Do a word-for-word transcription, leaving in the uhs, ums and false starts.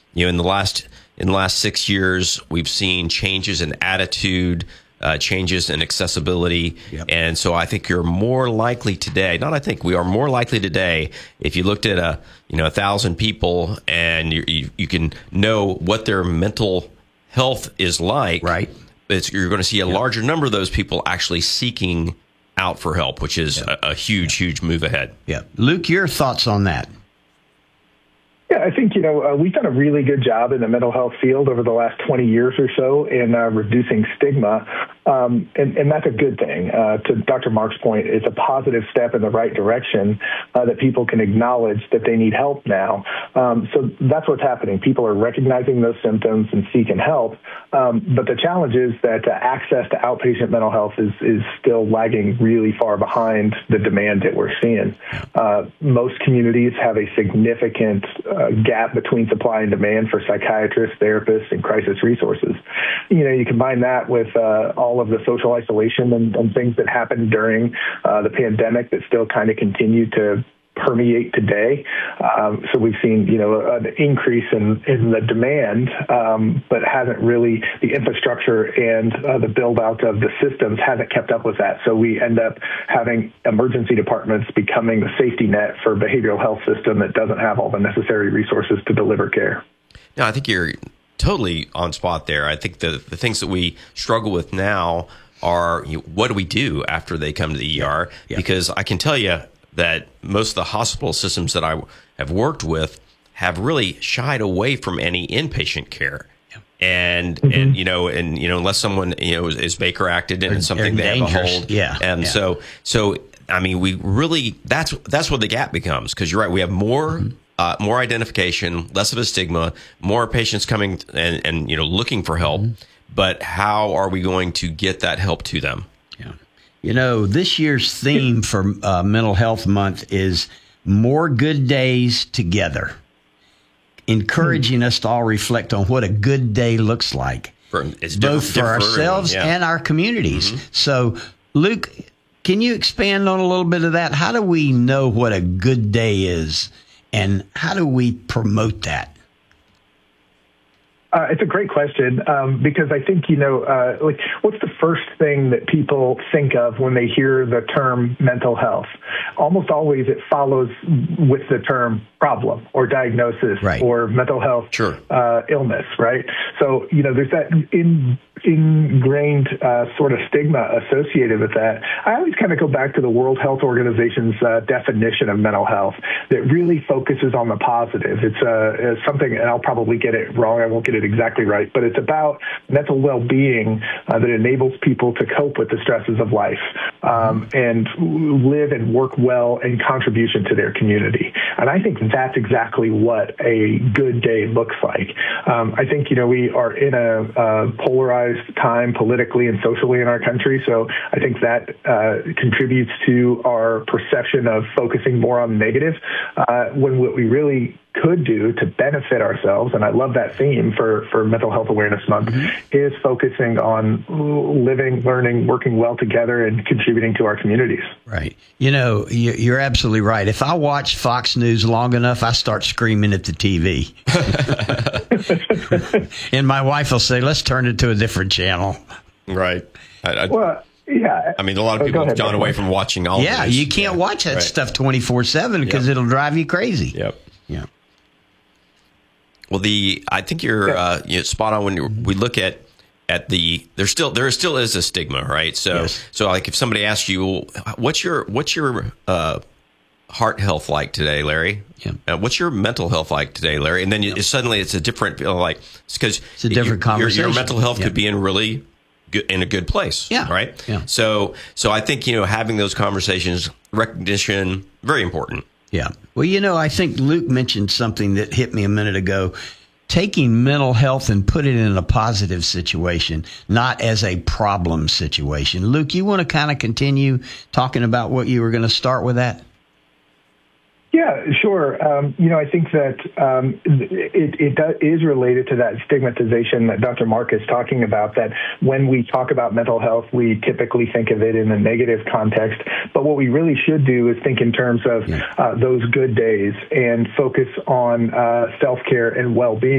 you know, in the last in the last six years, we've seen changes in attitude, uh, changes in accessibility, yep. and so I think you're more likely today. Not I think we are more likely today. If you looked at a you know a thousand people and you you, you can know what their mental health is like, right? It's, you're going to see a yep. larger number of those people actually seeking out for help, which is yep. a, a huge, yep. huge move ahead. Yeah, Luke, your thoughts on that? Yeah, I think, you know, uh, we've done a really good job in the mental health field over the last twenty years or so in uh, reducing stigma, um, and, and that's a good thing. Uh, to Doctor Mark's point, it's a positive step in the right direction uh, that people can acknowledge that they need help now. Um, so that's what's happening. People are recognizing those symptoms and seeking help, um, but the challenge is that uh, access to outpatient mental health is, is still lagging really far behind the demand that we're seeing. Uh, most communities have a significant uh, Uh, gap between supply and demand for psychiatrists, therapists, and crisis resources. You know, you combine that with uh, all of the social isolation and, and things that happened during uh, the pandemic that still kind of continue to permeate today. Um, so we've seen, you know, an increase in, in the demand, um, but hasn't really, the infrastructure and uh, the build out of the systems hasn't kept up with that. So we end up having emergency departments becoming the safety net for a behavioral health system that doesn't have all the necessary resources to deliver care. No, I think you're totally on spot there. I think the, the things that we struggle with now are, you know, what do we do after they come to the E R? Yeah. Because I can tell you, that most of the hospital systems that I have worked with have really shied away from any inpatient care. Yeah. And, mm-hmm. and, you know, and, you know, unless someone, you know, is, is Baker acted and it's something they have a hold. Yeah. And yeah. so, so, I mean, we really, that's, that's where the gap becomes. Cause you're right. We have more, mm-hmm. uh, more identification, less of a stigma, more patients coming and, and, you know, looking for help, mm-hmm. but how are we going to get that help to them? Yeah. You know, this year's theme for uh, Mental Health Month is More Good Days Together, encouraging mm. us to all reflect on what a good day looks like, for, it's both for ourselves for yeah. and our communities. Mm-hmm. So, Luke, can you expand on a little bit of that? How do we know what a good day is, and how do we promote that? Uh, it's a great question um, because I think, you know, uh, like, what's the first thing that people think of when they hear the term mental health? Almost always it follows with the term problem or diagnosis right. or mental health sure. uh, illness, right? So, you know, there's that in, ingrained uh, sort of stigma associated with that. I always kind of go back to the World Health Organization's uh, definition of mental health that really focuses on the positive. It's, uh, it's something, and I'll probably get it wrong, I won't get it exactly right, but it's about mental well-being uh, that enables people to cope with the stresses of life um, and live and work well in contribution to their community. And I think that's exactly what a good day looks like. Um, I think, you know, we are in a, a polarized time politically and socially in our country, so I think that uh, contributes to our perception of focusing more on negative uh, when what we really could do to benefit ourselves, and I love that theme for, for Mental Health Awareness Month, mm-hmm. is focusing on living, learning, working well together, and contributing to our communities. Right. You know, you're absolutely right. If I watch Fox News long enough, I start screaming at the T V. And my wife will say, let's turn it to a different channel. Right. I, I, well, yeah. I mean, a lot of people have gone away from watching all yeah, of this. You can't yeah. watch that right. stuff twenty-four seven because yep. it'll drive you crazy. Yep. Yeah. Well, the I think you're uh, you know, spot on when you, we look at at the there's still there still is a stigma, right? So yes. so like if somebody asks you, what's your what's your uh, heart health like today, Larry? Yeah. Uh, what's your mental health like today, Larry? And then you, yeah. suddenly it's a different you know, like it's because it's a different your, conversation. Your, your mental health yeah. could be in really good, in a good place. Yeah. Right. Yeah. So so I think you know having those conversations, recognition, very important. Yeah. Well, you know, I think Luke mentioned something that hit me a minute ago. Taking mental health and put it in a positive situation, not as a problem situation. Luke, you want to kind of continue talking about what you were going to start with that? Yeah, sure. Um, you know, I think that um, it, it does, is related to that stigmatization that Doctor Mark is talking about, that when we talk about mental health, we typically think of it in a negative context. But what we really should do is think in terms of yeah. uh, those good days and focus on uh, self-care and well-being.